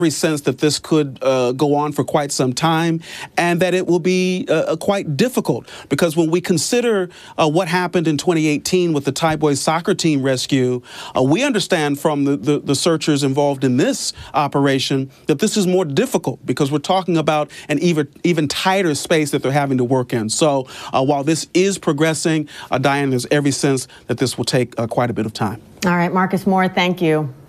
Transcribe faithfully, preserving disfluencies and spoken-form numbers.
sense that this could uh, go on for quite some time, and that it will be uh, quite difficult, because when we consider uh, what happened in twenty eighteen with the Thai boys soccer team rescue, uh, we understand from the, the, the searchers involved in this operation that this is more difficult, because we're talking about an even, even tighter space that they're having to work in. So uh, while this is progressing, uh, Diane, there's every sense that this will take uh, quite a bit of time. All right, Marcus Moore, thank you.